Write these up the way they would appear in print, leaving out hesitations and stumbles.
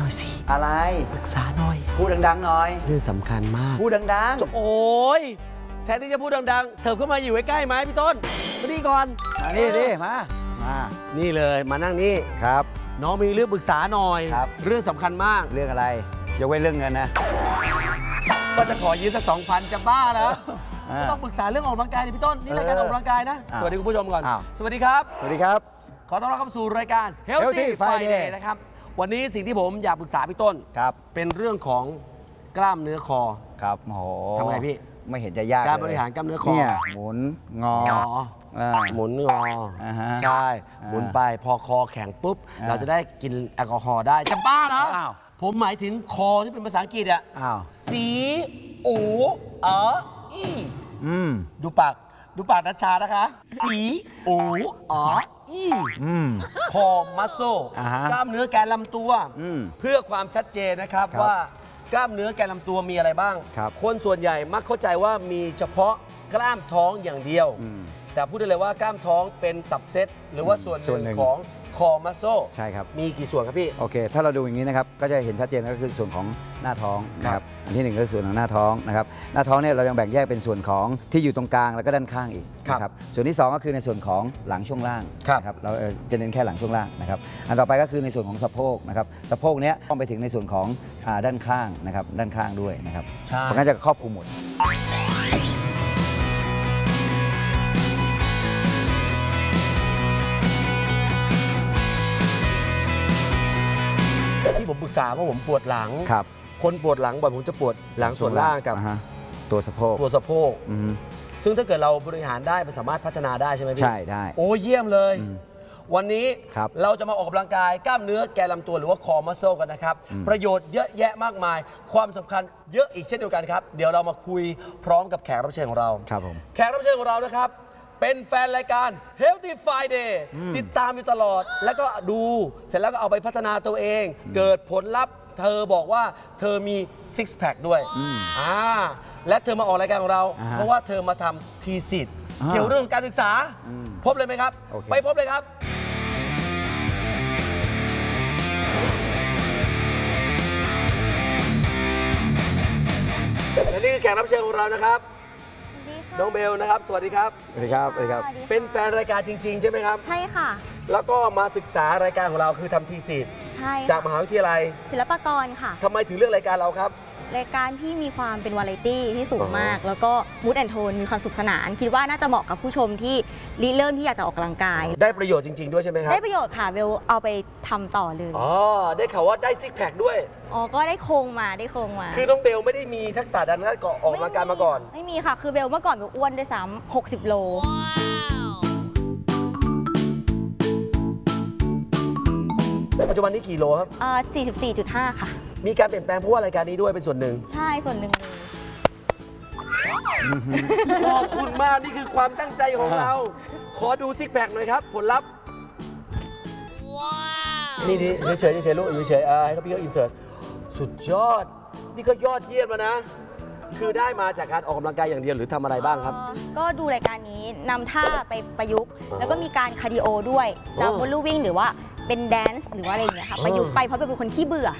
น่อยสิอะไรปรึกษาหน่อยพูดดังๆหน่อยเรื่องสำคัญมากพูดดังๆโอ้ยแทนที่จะพูดดังๆเถิบเข้ามาอยู่ใกล้ๆไหมพี่ต้นมานี่ก่อนนี่ดิมานี่เลยมานั่งนี่ครับน้องมีเรื่องปรึกษาหน่อยเรื่องสำคัญมากเรื่องอะไรยกเว้นเรื่องเงินนะก็จะขอยืมสัก2,000จะบ้าแล้วต้องปรึกษาเรื่องออกกำลังกายดิพี่ต้นนี่รายการออกกำลังกายนะสวัสดีคุณผู้ชมก่อนสวัสดีครับสวัสดีครับขอต้อนรับเข้าสู่รายการ Healthy Friday นะครับวันนี้สิ่งที่ผมอยากปรึกษาพี่ต้นครับเป็นเรื่องของกล้ามเนื้อคอครับโอ้โหทำไงพี่ไม่เห็นจะยากการบริหารกล้ามเนื้อคอเนี่ยหมุนงอหมุนงอใช่หมุนไปพอคอแข็งปุ๊บเราจะได้กินแอลกอฮอล์ได้จะบ้าเหรอผมหมายถึงคอที่เป็นภาษาอังกฤษอ่ะสีโออีดูปากนัชชานะคะสีโออีคอมัสโซกล้ามเนื้อแกนลำตัวเพื่อความชัดเจนนะครับว่ากล้ามเนื้อแกนลำตัวมีอะไรบ้างคนส่วนใหญ่มักเข้าใจว่ามีเฉพาะกล้ามท้องอย่างเดียวแต่พูดได้เลยว่ากล้ามท้องเป็นสับเซตหรือว่าส่วนหนึ่งของคอมัสโซใช่ครับมีกี่ส่วนครับพี่โอเคถ้าเราดูอย่างนี้นะครับก็จะเห็นชัดเจนก็คือส่วนของหน้าท้องนะครับอันที่1ก็คือส่วนของหน้าท้องนะครับหน้าท้องเนี่ยเรายังแบ่งแยกเป็นส่วนของที่อยู่ตรงกลางแล้วก็ด้านข้างอีกนะครับส่วนที่2ก็คือในส่วนของหลังช่วงล่างนะครับเราจะเน้นแค่หลังช่วงล่างนะครับอันต่อไปก็คือในส่วนของสะโพกนะครับสะโพกเนี้ยต้องไปถึงในส่วนของด้านข้างนะครับด้านข้างด้วยนะครับเพราะงั้นจะครอบคลุมหมดที่ผมปรึกษาเพราะผมปวดหลังคนปวดหลังบ่อยผมจะปวดหลังส่วนล่างกับตัวสะโพกซึ่งถ้าเกิดเราบริหารได้มันสามารถพัฒนาได้ใช่ไหมพี่ใช่ได้โอ้เยี่ยมเลยวันนี้เราจะมาออกกำลังกายกล้ามเนื้อแกนลำตัวหรือว่าคอมัสเซิลกันนะครับประโยชน์เยอะแยะมากมายความสำคัญเยอะอีกเช่นเดียวกันครับเดี๋ยวเรามาคุยพร้อมกับแขกรับเชิญของเราครับผมแขกรับเชิญของเรานะครับเป็นแฟนรายการ Healthy Friday ติดตามอยู่ตลอดแล้วก็ดูเสร็จแล้วก็เอาไปพัฒนาตัวเองเกิดผลลัพธ์เธอบอกว่าเธอมีซิกแพคด้วยและเธอมาออกรายการของเราเพราะว่าเธอมาทำทีสิทธิ์เกี่ยวเรื่องการศึกษาพบเลยไหมครับไปพบเลยครับและนี่คือแขกรับเชิญของเรานะครับน้องเบลนะครับสวัสดีครับสวัสดีครับสวัสดีครับเป็นแฟนรายการจริงๆใช่ไหมครับใช่ค่ะแล้วก็มาศึกษารายการของเราคือทำทีสิทธิ์จากมหาวิทยาลัยศิลปากรค่ะทำไมถึงเลือกรายการเราครับรายการที่มีความเป็นวาไรตี้ที่สูงมากแล้วก็มูดแอนโทนมีความสุขสนานคิดว่าน่าจะเหมาะกับผู้ชมที่เริ่มที่อยากจะออกกำลังกายได้ประโยชน์จริงๆด้วยใช่ไหมครับได้ประโยชน์ค่ะเบลเอาไปทำต่อเลยได้ข่าวว่าได้ซิกแพคด้วยก็ได้โครงมาคือน้องเบลไม่ได้มีทักษะด้านการออกกำลังกายมาก่อนไม่มีค่ะคือเบลเมื่อก่อนเบลอ้วนด้วยซ้ำ60 โลปัจจุบันนี้กี่โลครับ 44.5 ค่ะมีการเปลี่ยนแปลงเพราะว่ารายการนี้ด้วยเป็นส่วนหนึ่งใช่ส่วนหนึ่งเลยขอบคุณมากนี่คือความตั้งใจของเราขอดูซิกแพคหน่อยครับผลลัพธ์นี่ดิเฉยๆลูกเฉยๆให้เขาพี่เขาอินเสิร์ตสุดยอดนี่ก็ยอดเยี่ยมแล้วนะคือได้มาจากการออกกำลังกายอย่างเดียวหรือทำอะไรบ้างครับก็ดูรายการนี้นำท่าไปประยุกต์แล้วก็มีการคาร์ดิโอด้วยจากวอลลุ่มวิ่งหรือว่าเป็นแดนซ์หรือว่าอะไรอย่างเงี้ยค่ะประยุกต์ไปเพราะเป็นคนขี้เบื่อ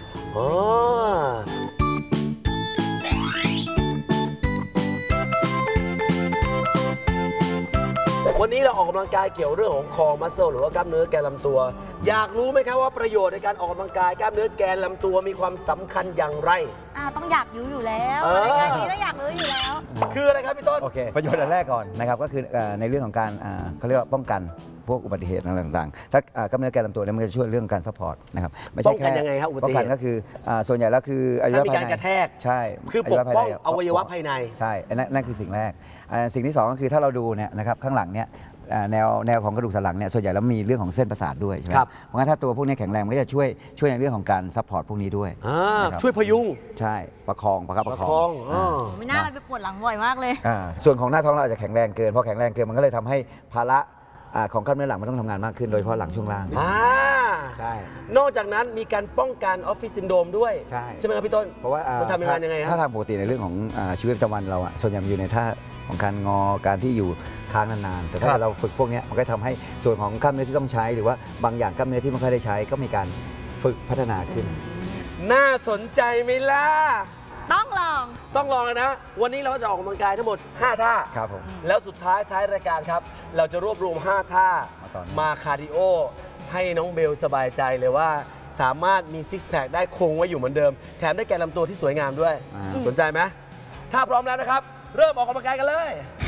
วันนี้เราออกกำลังกายเกี่ยวเรื่องของคอมัสเซิลหรือว่ากล้ามเนื้อแกนลำตัวอยากรู้ไหมครับว่าประโยชน์ในการออกกำลังกายกล้ามเนื้อแกนลำตัวมีความสำคัญอย่างไรต้องอยากรู้อยู่แล้วรายการนี้ต้องอยากรู้อยู่แล้วคืออะไรครับพี่ต้นโอเคประโยชน์อันแรกก่อนนะครับก็คือในเรื่องของการเขาเรียกว่าป้องกันพวกอุบัติเหตุต่างๆถ้ากล้ามเนื้อแกนลำตัวเนี่ยมันจะช่วยเรื่องการซัพพอร์ตนะครับไม่ใช่แค่ป้องกันยังไงครับอุบัติเหตุป้องกันก็คือส่วนใหญ่แล้วคืออวัยวะภายในมีการกระแทกใช่คือปกป้องอวัยวะภายในใช่นั่นคือสิ่งแรกสิ่งที่2ก็คือถ้าเราดูเนี่ยนะครับข้างหลังเนี่ยแนวของกระดูกสันหลังเนี่ยส่วนใหญ่แล้วมีเรื่องของเส้นประสาทด้วยใช่ไหมเพราะงั้นถ้าตัวพวกนี้แข็งแรงมันก็จะช่วยในเรื่องของการซัพพอร์ตพวกนี้ด้วยช่วยพยุงใช่ประคองประคองไม่น่าเราไปปวดหลังบ่อยมากเลยส่วนของหน้าท้องเราอาจจะแข็งแรงเกินพอแข็งแรงเกินมันก็เลยทำให้ภาระของกล้ามเนื้อหลังมันต้องทำงานมากขึ้นโดยเฉพาะหลังช่วงล่างใช่นอกจากนั้นมีการป้องกันออฟฟิศซินโดรมด้วยใช่ไหมครับพี่ต้นเพราะว่ามันทำยังไงครับถ้าทางปกติในเรื่องของชีวิตประจำวันเราส่วนใหญ่อยู่ในท่าของการงอการที่อยู่ค้างนานๆแต่ถ้าเราฝึกพวกนี้มันก็ทำให้ส่วนของกล้ามเนื้อที่ต้องใช้หรือว่าบางอย่างกล้ามเนื้อที่ไม่ค่อยได้ใช้ก็มีการฝึกพัฒนาขึ้นน่าสนใจไหมล่ะต้องลองต้องลองเลยนะ วันนี้เราจะออกกำลังกายทั้งหมด 5 ท่าครับผมแล้วสุดท้ายรายการครับ เราจะรวบรวม 5 ท่ามาต่อเนื่องมาคาร์ดิโอ ให้น้องเบลสบายใจเลยว่า สามารถมีซิกแพคได้คงไว้อยู่เหมือนเดิม แถมได้แกนลำตัวที่สวยงามด้วย สนใจไหมถ้าพร้อมแล้วนะครับ เริ่มออกกำลังกายกันเลย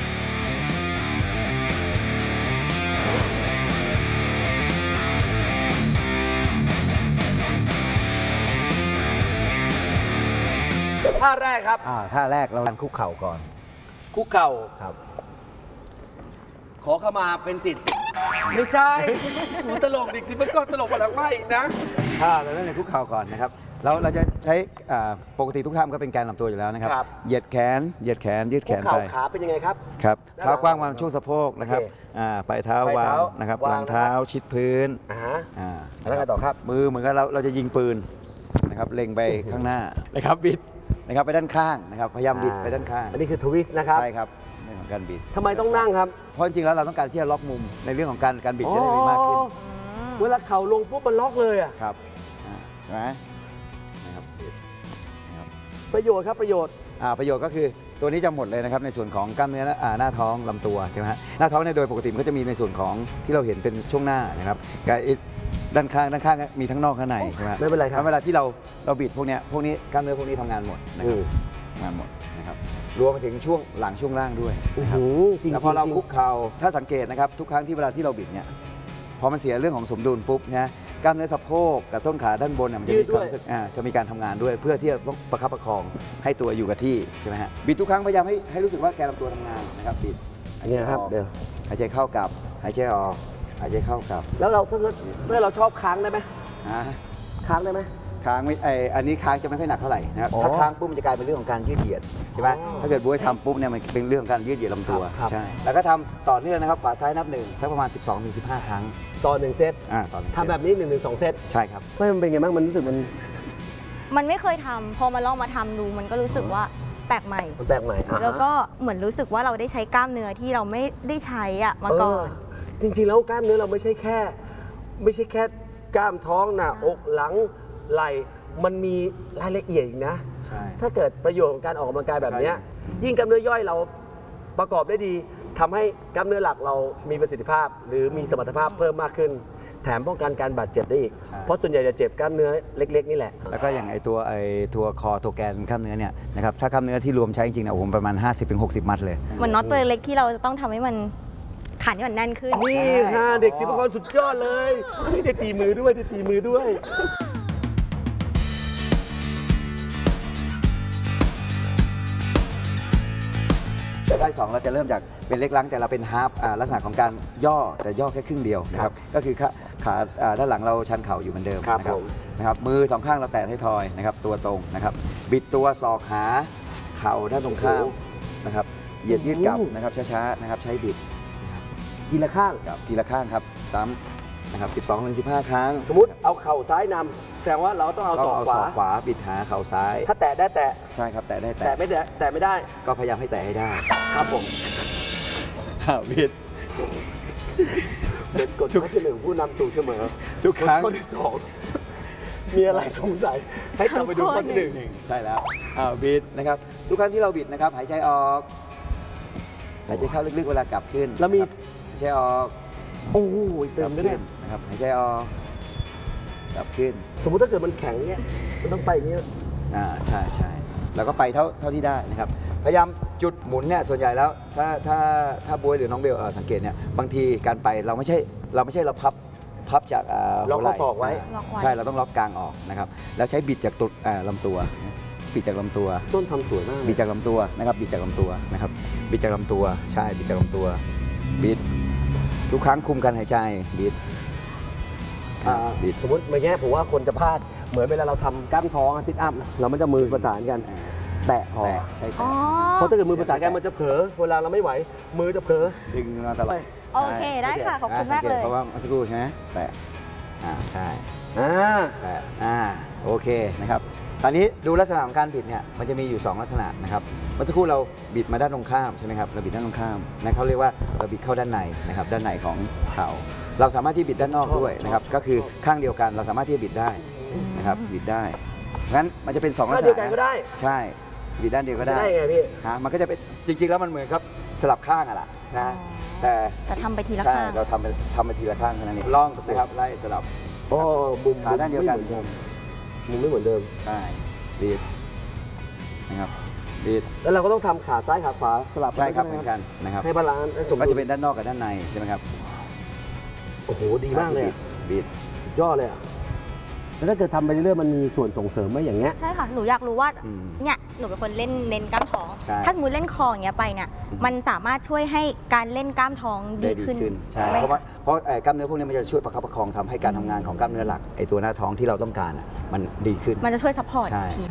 ท่าแรกครับท่าแรกเราดันคุกเข่าก่อนคุกเข่าครับขอเข้ามาเป็นสิทธิ์ ไม่ใช่หนูตลกดิสิมันก็ตลกกว่าหลังไม่อีกนะเราเริ่มจากคุกเข่าก่อนนะครับเราจะใช้ปกติทุกท่านก็เป็นการลำตัวอยู่แล้วนะครับครับเหยียดแขนยืดแขคุกนเข่าไปขาเป็นยังไงครับครับเท้ากว้างด้านหลังวางช่วงสะโพกนะครับโอเคปลายเท้าปลายวาเท้างนะครับวางหลังเท้าชิดพื้นอ่าแล้วไงต่อครับมือเหมือนกับเราจะยิงปืนนะครับเล็งไปข้างหน้านะครับบิดนะครับไปด้านข้างนะครับพยายามบิดไปด้านข้างอันนี้คือทวิสต์นะครับใช่ครับเรื่องของการบิดทำไไมต้องนั่งครับเพราะจริงๆแล้วเราต้องการที่จะล็อกมุมในเรื่องของการบิดจะได้มีมากขึ้นเวลาเข่าลงปุ๊บมันล็อกเลยอ่ะครับเห็นไหมนะครับบิดนะครับประโยชน์ครับประโยชน์ประโยชน์ก็คือตัวนี้จะหมดเลยนะครับในส่วนของกล้ามเนื้อหน้าท้องลำตัวใช่ไหมฮะหน้าท้องเนี่ยโดยปกติมันก็จะมีในส่วนของที่เราเห็นเป็นช่วงหน้านะครับกับด้านข้างมีทั้งนอกข้างในใช่ไหมไม่เป็นไรครับแล้วเวลาที่เราบิดพวกนี้กล้ามเนื้อพวกนี้ทำงานหมดนะครับทำงานหมดนะครับรวมไปถึงช่วงหลังช่วงล่างด้วยนะครับจริงๆแล้วพอเราคุกเข่าถ้าสังเกตนะครับทุกครั้งที่เวลาที่เราบิดเนี่ยพอมันเสียเรื่องของสมดุลปุ๊บนะกล้ามเนื้อสะโพกกับต้นขาด้านบนเนี่ยมันจะมีความรู้สึกจะมีการทำงานด้วย เพื่อที่จะต้องประคับประคองให้ตัวอยู่กับที่ใช่ไหมฮะบิดทุกครั้งพยายามให้รู้สึกว่าแกนลำตัวทำงานนะครับบิดหายใจเนี่ยครับออกเดี๋ยวหายใจเข้ากลับหายใจออกหายใจเข้ากลับแล้วเราถ้าเราชอบค้างได้ไหมอ่าค้างได้ไหมค้างไม่อันนี้ค้างจะไม่ค่อยหนักเท่าไหร่นะครับอ๋อถ้าค้างปุ๊บมันจะกลายเป็นเรื่องของการยืดเหยียดใช่ไหมอ๋อถ้าเกิดบ๊วยทำปุ๊บเนี่ยมันเป็นเรื่องของการยืดเหยียดลำตัวครับใช่แล้วก็ทำต่อเนื่องนะครับขวาซ้ายนับ1สักประมาณ 12-15 ครั้งต่อ1 เซตต่อหนึ่งทำแบบนี้1 1 2 เซตใช่ครับไม่มันเป็นไงบ้างมันรู้สึกมันมันไม่เคยทำพอมาลองมาทำดูมันก็รู้สึกว่าแปลกใหม่แปลกใหม่อ่ะแล้วก็เหมือนรู้สึกว่าเราได้ใช้กล้ามเนื้อที่เราไม่ได้ใช้อะมาก่อนจริงๆแล้วกล้ามเนื้อเราไม่ใช่แค่กล้ามท้องหน้าอกหลังไหล่มันมีรายละเอียดอีกนะใช่ถ้าเกิดประโยชน์ของการออกกำลังกายแบบเนี้ยยิ่งกล้ามเนื้อย่อยเราประกอบได้ดีทำให้กล้ามเนื้อหลักเรามีประสิทธิภาพ หรือมีสมรรถภาพเพิ่มมากขึ้น แถมป้องกันการบาดเจ็บได้อีก เพราะส่วนใหญ่จะเจ็บกล้ามเนื้อเล็ก ๆ นี่แหละแล้วก็อย่างตัวคอตัวแกนกล้ามเนื้อเนี่ยนะครับถ้ากล้ามเนื้อที่รวมใช้จริงๆเนี่ยโอ้โหประมาณ 50-60 มัดเลยเหมือนน็อตตัวเล็กที่เราจะต้องทำให้มันขันให้มันแน่นขึ้นนี่ฮะเด็กศิลปากรสุดยอดเลยได้ตีมือด้วยได้ตีมือด้วยได้2เราจะเริ่มจากเป็นเล็กล้างแต่เราเป็นฮาร์ฟลักษณะของการย่อแต่ย่อแค่ครึ่งเดียวนะครับก็คือขาด้านหลังเราชันเข่าอยู่เหมือนเดิมครับนะผมนะครับมือ2ข้างเราแตะท้ายทอยนะครับตัวตรงนะครับบิดตัวศอกหาเข่าด้านตรงข้ามนะครับเหยียดยืดกลับนะครับช้าๆนะครับใช้บิดนะครับทีละข้างกับทีละข้างครับซ้ำนะครับ12-15 ครั้งสมมติเอาเข่าซ้ายนำแสดงว่าเราต้องเอาต้ศองอกเอาขศวาอกขวาบิดหาเข่าซ้ายถ้าแตะได้แตะใช่ครับแตะได้แตะไม่ได้ก็พยายามให้แตะให้ได้ครับผมบิดเป็นกฎข้อที่1ผู้นำถูกเสมอทุกครั้งข้อที่2มีอะไรสงสัยให้กลับไปดูข้อที่ใช่แล้วบิดนะครับทุกครั้งที่เราบิดนะครับหายใจออกหายใจเข้าลึกๆเวลากลับขึ้นแล้วมีหายใจออก 1โอ้โหเต็กลัมบเลยขึ้เนี่นยนะครับหายใจออกกลับขึ้นสมมติถ้าเกิดมันแข็งเนี่ยมันต้องไปอย่างนี้ใช่แล้วก็ไปเท่าที่ได้นะครับพยายามจุดหมุนเนี่ยส่วนใหญ่แล้วถ้าบวยหรือน้องเบลสังเกตเนี่ยบางทีการไปเราไม่ใช่เราพับจากล็อกหัวไหข้อศอกไว้ล็อกไว้ใช่เราต้องล็อกกลางออกนะครับแล้วใช้บิดจากตัวลำตัวบิดจากลำตัวต้นทำสวยมากบิดจากลำตัวนะครับบิดจากลำตัวนะครับบิดจากลำตัวใช่บิดจากลำตัวบิดทุกครั้งคุมการหายใจบิดบิดสมมติเมื่อกี้ผมว่าคนจะพลาดเหมือนเวลาเราทำกล้ามท้องซิทอัพเรามันจะมือประสานกัน แตะพอแตะใช่อ๋แตะอเพราะถ้าเกิดมือประสานกันมันจะเผลอเวลาเราไม่ไหว มือจะเผลอดึงมาตลอดโอเคได้ค่ะขอบคุณมากเลยเพราะว่าเมื่อสักครู่ใช่ไหมแตะใช่อ่าแตะโอเคนะครับตอนนี้ดูลักษณะของการบิดเนี่ยมันจะมีอยู่2ลักษณะนะครับเมื่อสักครู่เราบิดมาด้านตรงข้ามใช่ไหมครับเราบิดด้านตรงข้ามนะเขาเรียกว่าเราบิดเข้าด้านในนะครับด้านในของเข่าเราสามารถที่บิดด้านนอกด้วยนะครับก็คือข้างเดียวกันเราสามารถที่จะบิดได้นะครับบิดได้งั้นมันจะเป็น2ลักษณะเดียวกันก็ได้ใช่บีดด้านเดียวก็ได้ได้ไงพี่มันก็จะเป็นจริงๆแล้วมันเหมือนครับสลับข้างอะล่ะนะแต่แต่ทำไปทีละใช่ข้างเราทำไปทีละข้างเท่านั้นเองลองนะครับไล่สลับโอ้มุมขาด้านเดียวกันมุมไม่เหมือนเดิมใช่บีดนะครับบีดแล้วเราก็ต้องทำขาซ้ายขาขวาสลับใช่ครับเหมือนกันนะครับให้บาลานซ์ให้สมดุก็ลจะเป็นด้านนอกกับด้านในใช่ไหมครับโอ้โหดีมากเลยอะบีดสุดยอดเลยอะแล้วถ้าเกิดทำไปเรื่อยๆมันมีส่วนส่งเสริมไหมอย่างเงี้ยใช่ค่ะ หนูอยากรู้ว่าอืมเนี่ยหนูเป็นคนเล่นเน้นกล้ามท้องใช่ถ้าสมมติเล่นคออย่างเงี้ยไปเนี่ย มันสามารถช่วยให้การเล่นกล้ามท้องดีได้ดีขึ้นขึ้นใช่ไหมเพราะกล้ามเนื้อพวกนี้มันจะช่วยประคับประคองทำให้การทำงานของกล้ามเนื้อหลักไอตัวหน้าท้องที่เราต้องการมันดีขึ้นมันจะช่วยซัพพอร์ตใช่ใช่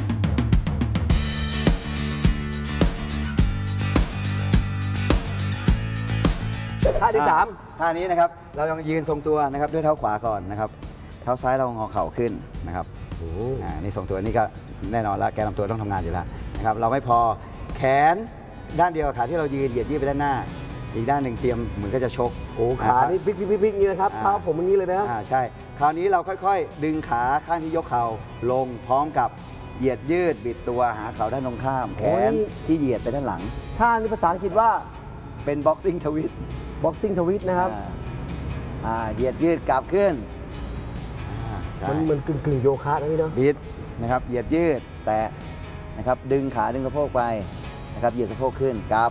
ท่าที่ท่านี้นะครับเรายังยืนทรงตัวนะครับด้วยเท้าขวาก่อนนะครับเท้าซ้ายเรางอเข่าขึ้นนะครับ 3 นี่ทรงตัวนี่ก็แน่นอนละแกนลำตัวต้องทำงานอยู่แล้วนะครับเราไม่พอแขนด้านเดียวกับขาที่เรายืนเหยียดยืดไปด้านหน้า อีกด้านหนึ่งเตรียมเหมือนก็จะชกโอ้ขานี่พลิกอย่างนี้นะครับเท้าผมอย่างนี้เลยนะใช่คราวนี้เราค่อยๆ ดึงขาข้างที่ยกเข่าลงพร้อมกับเหยียดยืดบิดตัวหาเข่าด้านตรงข้ามโอ้แขยนที่เหยียดไปด้านหลังท่านี้ภาษาอังกฤษว่าเป็นบ็อกซิ่งทวิต boxing twist นะครับเหยียดยืดกลับขึ้นใช่มันกึ่งโยคะนะพี่เนาะบิดนะครับเหยียดยืดแตะนะครับดึงขาดึงสะโพกไปนะครับเหยียดสะโพกขึ้นกลับ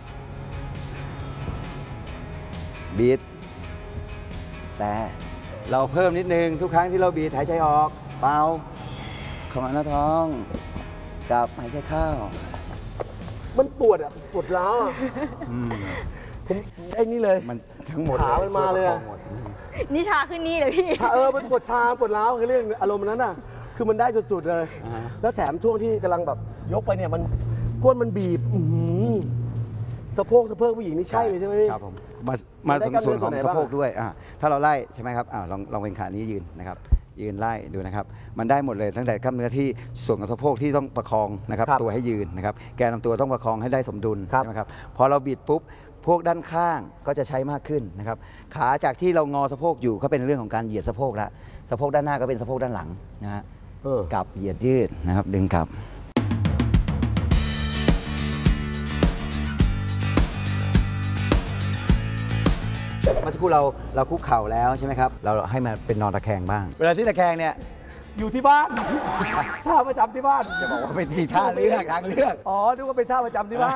บิดแต่เราเพิ่มนิดนึงทุกครั้งที่เราบีดหายใจออกเป่าเข้ามาหน้าท้องกลับหายใจเข้ามันปวดอ่ะปวดร้าวอะผมไอ้นี่เลยมันทั้งหมดขามันมาเลยอะหมดนิชาขึ้นนี่เลยพี่มันปวดชาปวดร้าวคือเรื่องอารมณ์นั้นน่ะคือมันได้สุดๆเลย แล้วแถมช่วงที่กำลังแบบยกไปเนี่ยมันก้นมันบีบสะโพกผู้หญิงนี่ใช่เลยใช่ไหมพี่ครับผมมาถึงส่วนของสะโพกด้วยถ้าเราไล่ใช่ไหมครับลองเป็นขานี้ยืนนะครับยืนไล่ดูนะครับมันได้หมดเลยตั้งแต่กล้ามเนื้อที่ส่วนของสะโพกที่ต้องประคองนะครับครับตัวให้ยืนนะครับแกนลำตัวต้องประคองให้ได้สมดุลครับใช่ไหมครับพอเราบิดปุ๊บพวกด้านข้างก็จะใช้มากขึ้นนะครับขาจากที่เรางอสะโพกอยู่ก็เป็นเรื่องของการเหยียดสะโพกละสะโพกด้านหน้าก็เป็นสะโพกด้านหลังนะฮะกลับเหยียดยืดนะครับดึงกลับเมื่อสักครู่เราคุกเข่าแล้วใช่ไหมครับเราให้มันเป็นนอนตะแคงบ้าง เวลาที่ตะแคงเนี่ยอยู่ที่บ้านท่าประจำที่บ้านจะบอกว่าเป็นมีท่าเลือกทางเลือกอ๋อนึกว่าเป็นท่าประจำที่บ้าน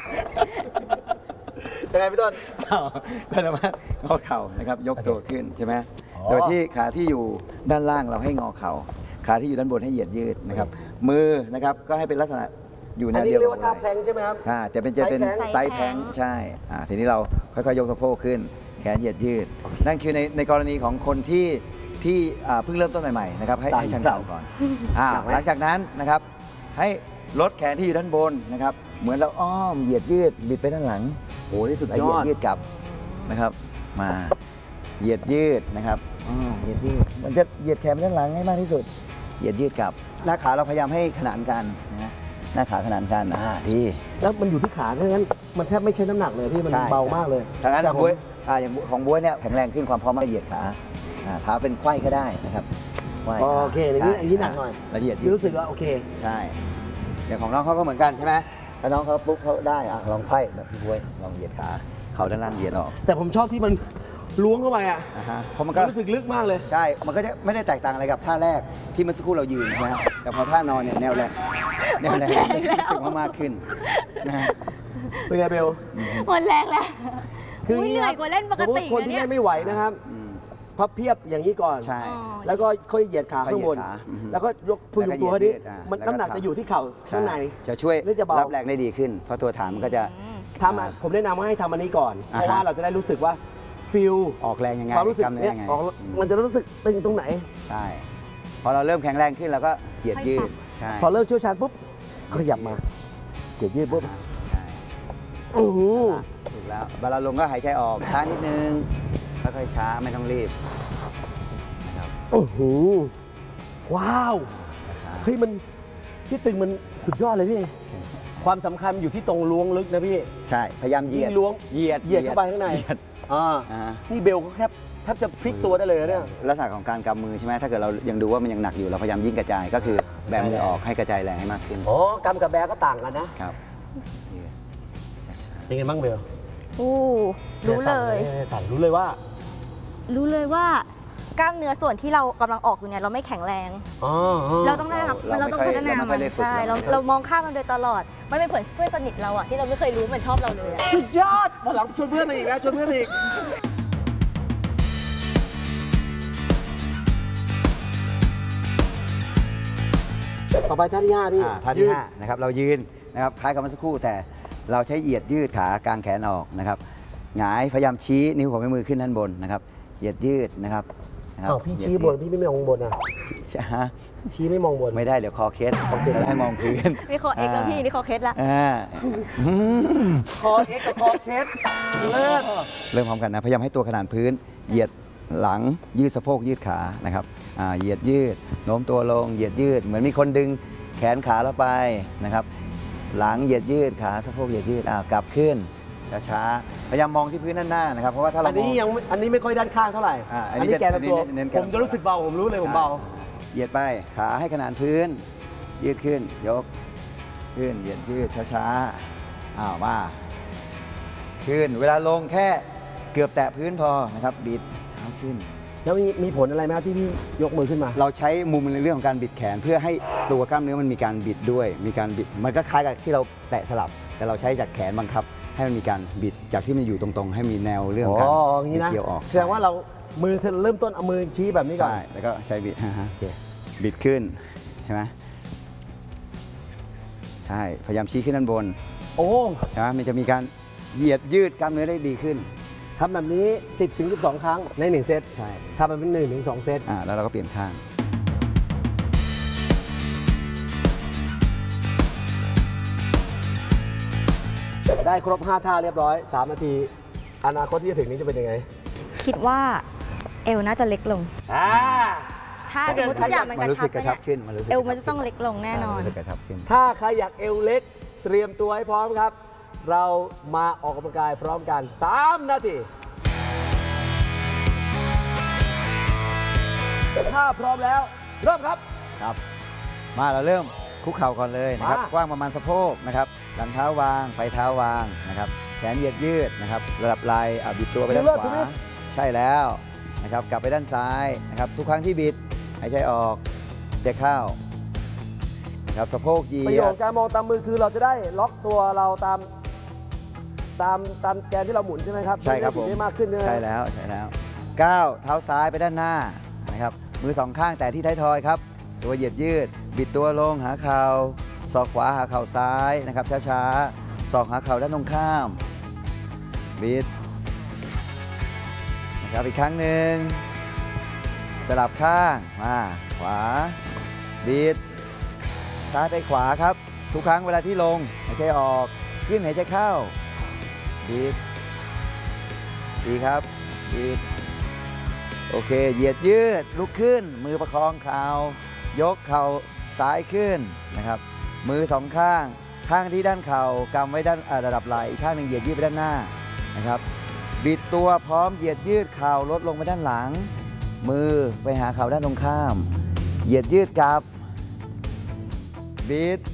ยังไงพี่ต้นก็สามารถงอเข่านะครับยกตัวขึ้นใช่ไหมโดยที่ขาที่อยู่ด้านล่างเราให้งอเข่าขาที่อยู่ด้านบนให้เหยียดยืดนะครับมือนะครับก็ให้เป็นลักษณะอยู่แนอันวนี้เดียวเรียกกัว่าน ท่าแพลงใช่ไหมครับจะเป็นไซส์แพลงใช่ทีนี้เราค่อยๆยกสะโพกขึ้นแขนเหยียดยืดนั่นคือในกรณีของคนที่เพิ่งเริ่มต้นใหม่ๆนะครับให้ชันเข่าก่อนหลังจากนั้นนะครับให้ลดแขนที่อยู่ด้านบนนะครับเหมือนเราอ้อมเหยียดยืดบิดไปด้านหลังโอ้นี่สุดแล้วยเหยีอยดดยืดกลับนะครับมาเหยียดยืดนะครับเหยียดยืดมันจะเหยียดแขนไปด้านหลังให้มากที่สุดเหยียดยืดกลับหน้าขาเราพยายามให้ขนานกันนะหน้าขาขนานกันดีแล้วมันอยู่ที่ขาแค่นั้นมันแทบไม่ใช้น้ำหนักเลยพี่มันใช่เบามากเลยทางนั้นของบ๊วยอย่างของบ๊วยเนี่ยแข็งแรงขึ้นความพร้อมมากเหยียดขาเท้าเป็นไขว้ก็ได้นะครับไขว้โอเคอย่างนี้หนักหน่อยแล้วเหยียดรู้สึกว่าโอเคใช่อย่างของน้องเขาก็เหมือนกันใช่ไหมแล้วน้องเขาปุ๊บเขาได้ลองไขว้แบบพี่บ๊วยลองเหยียดขาเขาด้านล่างเหยียดออกแต่ผมชอบที่มันล้วงเข้าไปอ่ะเพราะมันก็รู้สึกลึกมากเลยใช่ มันก็จะไม่ได้แตกต่างอะไรกับท่าแรกที่เมื่อสักครู่เรายืนนะฮะแต่พอท่านอนเนี่ยแนวแรงรู้สึกมากขึ้นนะฮะเป็นไงเบลหมดแรงแล้วคืออย่างเหนี้นื่คอรัยกว่าเล่นปกติสมมุคนที่นะเนี่ยเล่นไม่ไหวนะครับพับเพียบอย่างนี้ก่อนใช่แล้วก็ค่อยเหยียดขาข้างบนค่อยเหยียดขาแล้วก็ยกพุงแล้วก็ตัวให้ดิเหยียดอ่ะมันแล้วก็น้ำหนักทำจะอยู่ที่เข่าข้างในจะช่วยหรือจะเบารับแรงได้ดีขึ้น เพราะตัวฐานมันก็จะผมแนะนำว่าให้ทำอันนี้ก่อนอ่าเพฮะราะว่าเราจะได้รู้สึกว่าฟิลออกแรงยังไงความรู้สึกกล้ามเนื้อเนี่ยยังไงออกมันจะรู้สึกตึงตรงไหนใช่ พอเราเริ่มแข็งแรงขึ้นเราก็เหยียดยืด ใช่พอเริ่มเชี่ยวชาญปุ๊บขยับมาเหยียดยืดปุ๊บใช่โอ้โหถูกแล้วเวลาลงก็หายใจออกช้านิดนึงค่อยๆช้าไม่ต้องรีบนะครับโอ้โหว้าวช้าเฮ้ยมันที่ตึงมันสุดยอดเลยพี่ ความสำคัญอยู่ที่ตรงล้วงลึกนะพี่ๆใช่ พยายามเหยียดยิ่งล้วงเหยียดเข้าไปข้างในเหยียดอ่าอ่านี่เบลก็แค่แทบจะพลิกตัวได้เลยนะเนี่ยลักษณะของการกำมือใช่ไหมถ้าเกิดเรายังดูว่ามันยังหนักอยู่เราพยายามยิ่งกระจายก็คือแบมือออกให้กระจายแรงให้มากขึ้นอ๋อกำกับแบก็ต่างกันนะครับ เป็นไงบ้างเบลอู้รู้เลยสั่นรู้เลยว่ารู้เลยว่ากล้ามเนื้อส่วนที่เรากำลังออกอยู่เนี่ยเราไม่แข็งแรงอ๋อเราต้องได้รับเราต้องพัฒนามันใช่เรามองข้ามมันโดยตลอดมันเป็นเพื่อนสนิทเราอะที่เราไม่เคยรู้มันชอบเราเลยอะสุดยอดมาหลังชวนเพื่อนมาอีกแล้วชวนเพื่อนมาอีกต่อไปท่าที่5พี่ท่าที่5นะครับเรายืนนะครับคล้ายกับเมื่อสักครู่แต่เราใช้เหยียดยืดขากางแขนออกนะครับหงายพยายามชี้นิ้วของมือขึ้นด้านบนนะครับเหยียดยืดนะครับอ้าวพี่ชี้บนพี่ไม่มองบนอ่ะฮะชี้ไม่มองบนไม่ได้เดี๋ยวคอเคล็ดเราให้มองพื้นนี่คอเอ็กซ์แล้วพี่นี่คอเคสละคอเอ็กกับคอเคสเลิศเริ่มพร้อมกันนะพยายามให้ตัวขนานพื้นเหยียดหลังยืดสะโพกยืดขานะครับเหยียดยืดโน้มตัวลงเหยียดยืดเหมือนมีคนดึงแขนขาเราไปนะครับหลังเหยียดยืดขาสะโพกเหยียดยืดกลับขึ้นช้าๆพยายามมองที่พื้นด้านหน้านะครับเพราะว่าถ้าเราอันนี้ยังอันนี้ไม่ค่อยด้านข้างเท่าไหร่อันนี้แกนตัวเน้นแกนผมจะรู้สึกเบาผมรู้เลยผมเบาเหยียดไปขาให้ขนานพื้น ยืดขึ้นยกขึ้นเหยียดยืดช้าๆมาขึ้นเวลาลงแค่เกือบแตะพื้นพอนะครับบิดเท้าขึ้นแล้วมีผลอะไรไหมครับที่พี่ยกมือขึ้นมาเราใช้มุมในเรื่องของการบิดแขนเพื่อให้ตัวกล้ามเนื้อมันมีการบิดด้วยมีการบิดมันก็คล้ายกับที่เราแตะสลับ แต่เราใช้จากแขนบังคับ ให้มันมีการบิดจากที่มันอยู่ตรงๆ ให้มีแนวเรื่องของการอย่างนี้บิดนะเกี่ยวออกแสดงว่าเรามือเริ่มต้นเอามือชี้แบบนี้ก่อนใช่แล้วก็ใช้บิดโอเคบิดขึ้นใช่ไหมใช่พยายามชี้ขึ้นด้านบนโอ้ใช่ไหมมันจะมีการเหยียดยืดกล้ามเนื้อได้ดีขึ้นทำแบบนี้ 10 ถึง 12 ครั้งใน 1 เซตใช่ทำแบบเป็น1 ถึง 2 เซตแล้วเราก็เปลี่ยนข้างได้ครบ 5 ท่าเรียบร้อย 3 นาที อนาคตที่จะถึงนี้จะเป็นยังไงคิดว่าเอวน่าจะเล็กลง ถ้าสมมติทุกอย่างมันมันรู้สึกกระชับเนี่ยขึ้นมันรู้สึกเอวมันจะต้องเล็กลงแน่นอนรู้สึกกระชับขึ้นถ้าใครอยากเอวเล็กเตรียมตัวให้พร้อมครับ เรามาออกกำลังกายพร้อมกัน 3 นาที ถ้าพร้อมแล้ว เริ่มครับครับมาเราเริ่มคุกเข่าก่อนเลยนะครับมากว้างประมาณสะโพกนะครับหลังเท้าวางไปเท้าวางนะครับแขนเหยียดยืดนะครับระดับไหล่บิดตัวไปด้านขวาใช่แล้วนะครับกลับไปด้านซ้ายนะครับทุกครั้งที่บิดหายใจออกใจเข้านะครับสะโพกเหยีประโยยชดน์การมองตามมือคือเราจะได้ล็อกตัวเราตามแกนที่เราหมุนใช่ไหมครับใช่ครับผมได้มากขึ้นใช่ไหมใช่แล้วก้าวเท้าซ้ายไปด้านหน้านะครับมือสองข้างแต่ที่ท้ายทอยครับตัวเหยียดยืดบิดตัวลงหาเข่าศอกขวาหาเข่าซ้ายนะครับช้าๆศอกหาเข่าด้านตรงข้ามบิดนะครับอีกครั้งหนึ่งสลับข้างมาขวาบิดซ้ายไปขวาครับทุกครั้งเวลาที่ลงหายใจออกขึ้นหายใจเข้าบิดดีครับบิดโอเคเหยียดยืดลุกขึ้นมือประคองเข่ายกเข่าซ้ายขึ้นนะครับมือสองข้างข้างที่ด้านเข่ากำไว้ด้านระดับไหล่อีกข้างหนึ่งเหยียดยืดไปด้านหน้านะครับบิดตัวพร้อมเหยียดยืดเข่าลดลงไปด้านหลังมือไปหาเข่าด้านตรงข้ามเหยียดยืดกลับบิด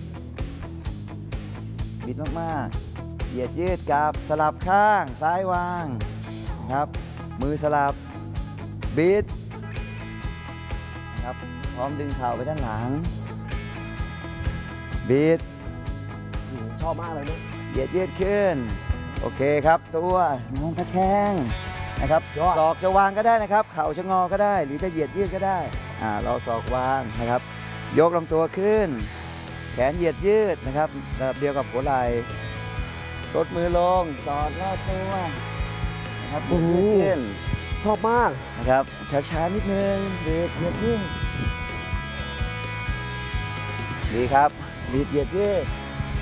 มากๆเหยียดยืดกลับสลับข้างซ้ายวางนะครับมือสลับบิดนะครับพร้อมดึงเข่าไปด้านหลังบิดชอบมากเลยนะเหยียดยืดขึ้นโอเคครับตัวนอนตะแคงนะครับศอกจะวางก็ได้นะครับเข่าจะงอก็ได้หรือจะเหยียดยืดก็ได้เราศอกวางนะครับยกลำตัวขึ้นแขนเหยียดยืดนะครับระดับเดียวกับหัวไหล่ลดมือลงสอดลอดตัวนะครับเหยียดยืดขึ้นชอบมากนะครับช้าๆนิดนึงเบียดเหยียดยืดดีครับบีดเหยียดยืด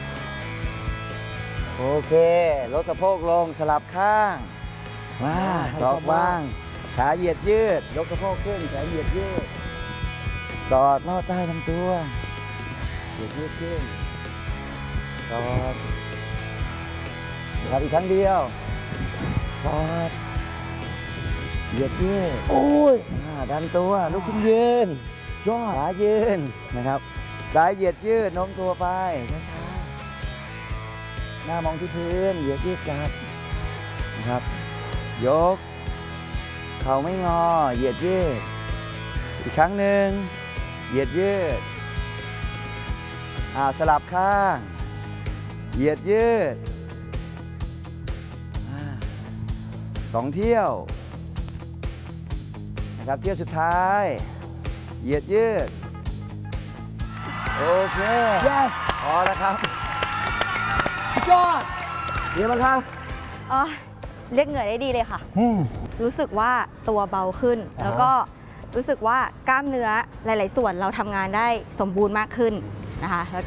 โอเคลดสะโพกลงสลับข้างมาศอกวางขาเหยียดยืดยกสะโพกขึ้นแขนเหยียดยืดสอดลอดใต้ลำตัวเหยียดยืดขึ้นสอดครับอีกครั้งเดียวสอดเหยียดยืดโอ้ยดันตัวลุกขึ้นยืนยอดขายืนนะครับซ้ายเหยียดยืดโน้มตัวไปช้าๆหน้ามองที่พื้นเหยียดยืดกลับนะครับยกเข่าไม่งอเหยียดยืดอีกครั้งหนึ่งเหยียดยืดสลับข้างเหยียดยืด2 เที่ยวนะครับเที่ยวสุดท้ายเหยียดยืดโอเค yes พอแล้วครับยอดเดี๋ยวมาครับอ๋อเรียกเหงื่อได้ดีเลยค่ะ รู้สึกว่าตัวเบาขึ้น แล้วก็รู้สึกว่ากล้ามเนื้อหลาย ๆ ส่วนเราทำงานได้สมบูรณ์มากขึ้นนะคะแล้ว